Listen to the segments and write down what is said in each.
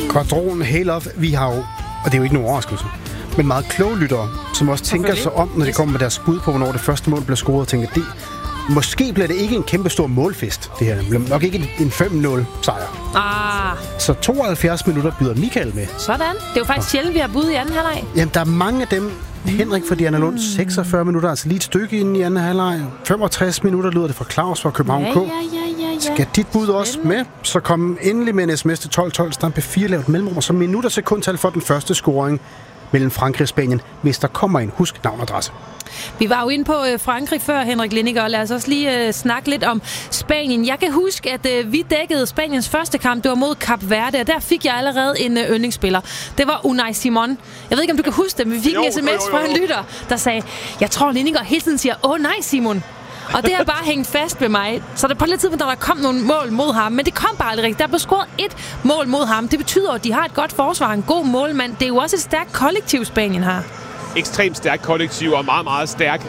Quadronen Hail Off, vi har jo, og det er jo ikke nogen overraskelse, men meget kloge lyttere, som også tænker sig om, når de kommer med deres bud på, hvornår det første mål bliver scoret, og tænker, det måske bliver det ikke en kæmpe stor målfest, det her. Det bliver nok ikke en 5-0 sejr. Så 72 minutter byder Michael med. Sådan. Det er jo faktisk sjældent, vi har bud i anden halvleg. Jamen, der er mange af dem. Henrik fra Diana Lund, 46 minutter, altså lige et stykke inden i anden halvleg. 65 minutter lyder det fra Claus fra København K. Skal dit bud også med, så kom endelig med en sms til 1212, stampe 4 lavt mellemrum, og så minut og sekundtal for den første scoring mellem Frankrig og Spanien, hvis der kommer en. Husk navn og adresse. Vi var jo inde på Frankrig før, Henrik Lindiger, og lad os også lige snakke lidt om Spanien. Jeg kan huske, at vi dækkede Spaniens første kamp. Det var mod Kap Verde, og der fik jeg allerede en yndlingsspiller. Det var Unai Simon. Jeg ved ikke, om du kan huske det, men vi fik en sms fra en lytter, der sagde, jeg tror, Lindiger hele tiden siger, nej, Simon. Og det har bare hængt fast ved mig. Så der på lidt tid, der kom nogle mål mod ham, men det kom bare aldrig rigtigt. Der blev scoret 1 mål mod ham. Det betyder, at de har et godt forsvar, en god målmand. Det er jo også et stærkt kollektiv, Spanien har. Ekstremt stærkt kollektiv og meget, meget stærk,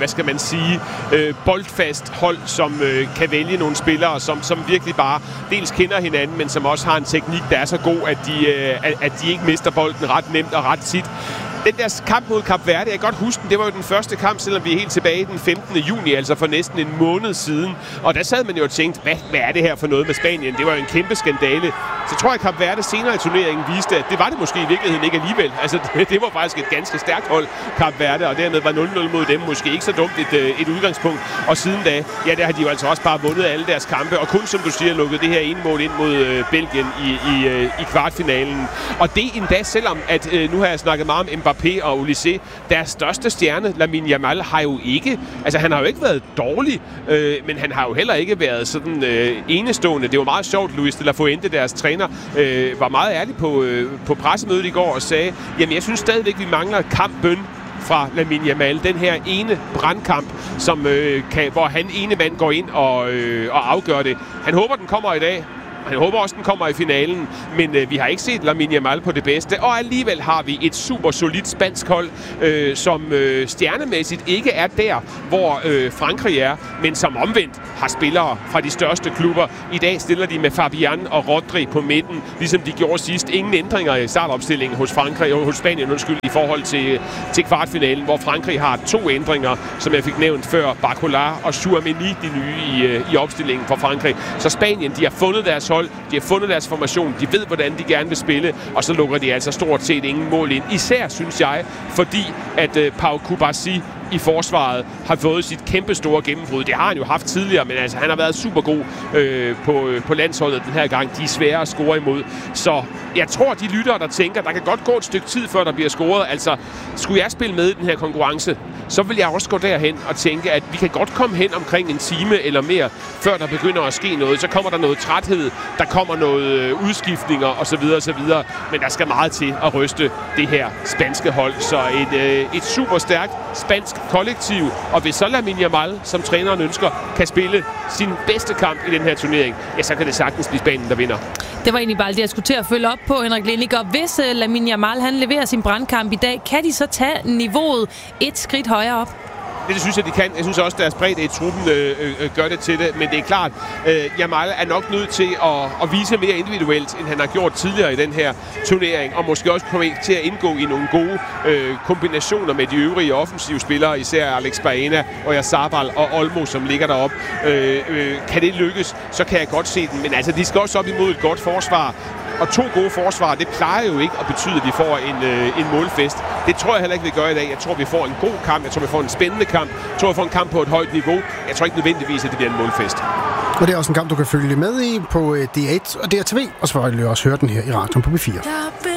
boldfast hold, som kan vælge nogle spillere, som virkelig bare dels kender hinanden, men som også har en teknik, der er så god, at de ikke mister bolden ret nemt og ret tit. Den der kamp mod Kap Verde, jeg kan godt huske den, det var jo den første kamp, selvom vi er helt tilbage den 15. juni, altså for næsten en måned siden. Og der sad man jo og tænkte, hvad er det her for noget med Spanien? Det var jo en kæmpe skandale. Så tror jeg, at Kap Verde senere i turneringen viste, at det var det måske i virkeligheden ikke alligevel. Altså, det var faktisk et ganske stærkt hold, Kap Verde, og dermed var 0-0 mod dem måske ikke så dumt et udgangspunkt. Og siden da, ja, der har de jo altså også bare vundet alle deres kampe, og kun, som du siger, lukket det her ene mål ind mod Belgien i kvartfinalen. Og det endda, selvom at nu har jeg snakket meget om Mbappé og Olise, deres største stjerne, Lamine Yamal, har jo ikke, altså han har jo ikke været dårlig, men han har jo heller ikke været sådan enestående. Det var meget sjovt, Luis de la Fuente, deres træner, var meget ærlig på pressemødet i går og sagde, jamen jeg synes stadigvæk, vi mangler kampbøn fra Lamine Yamal. Den her ene brandkamp, hvor han ene mand går ind og afgør det. Han håber, den kommer i dag. Jeg håber også, den kommer i finalen, men vi har ikke set Lamine Yamal på det bedste, og alligevel har vi et super solidt spansk hold, som stjernemæssigt ikke er der, hvor Frankrig er, men som omvendt har spillere fra de største klubber. I dag stiller de med Fabian og Rodri på midten, ligesom de gjorde sidst. Ingen ændringer i startopstillingen hos Spanien, i forhold til kvartfinalen, hvor Frankrig har 2 ændringer, som jeg fik nævnt før, Barcola og Tchouaméni, de nye i opstillingen for Frankrig. Så Spanien, de har fundet deres hold, de har fundet deres formation, de ved, hvordan de gerne vil spille, og så lukker de altså stort set ingen mål ind. Især, synes jeg, fordi at Pau Kubasi i forsvaret har fået sit kæmpe store gennembrud. Det har han jo haft tidligere, men altså, han har været super god på landsholdet den her gang. De er svære at score imod. Så jeg tror, de lyttere, der tænker, der kan godt gå et stykke tid, før der bliver scoret. Altså, skulle jeg spille med i den her konkurrence, så vil jeg også gå derhen og tænke, at vi kan godt komme hen omkring en time eller mere, før der begynder at ske noget. Så kommer der noget træthed, der kommer noget udskiftninger osv. osv. Men der skal meget til at ryste det her spanske hold. Så et super stærkt spansk kollektiv, og hvis så Lamine Yamal, som træneren ønsker, kan spille sin bedste kamp i den her turnering, ja, så kan det sagtens blive Spanien, der vinder. Det var egentlig bare det, jeg skulle til at følge op på, Henrik Lindiger. Hvis Lamine Yamal, han leverer sin brandkamp i dag, kan de så tage niveauet et skridt højere op? Det synes jeg, de kan. Jeg synes også, at deres bredde i truppen gør det til det. Men det er klart, Yamal er nok nødt til at vise mere individuelt, end han har gjort tidligere i den her turnering. Og måske også komme til at indgå i nogle gode kombinationer med de øvrige offensive spillere, især Alex Baena og Oyarzabal og Olmo, som ligger deroppe. Kan det lykkes, så kan jeg godt se den. Men altså, de skal også op imod et godt forsvar. Og 2 gode forsvar, det plejer jo ikke at betyde, at vi får en målfest. Det tror jeg heller ikke, vi gør i dag. Jeg tror, vi får en god kamp. Jeg tror, vi får en spændende kamp. Jeg tror, vi får en kamp på et højt niveau. Jeg tror ikke nødvendigvis, at det bliver en målfest. Og det er også en kamp, du kan følge med i på DR1 og DRTV. Og så vil du også høre den her i radioen på B4.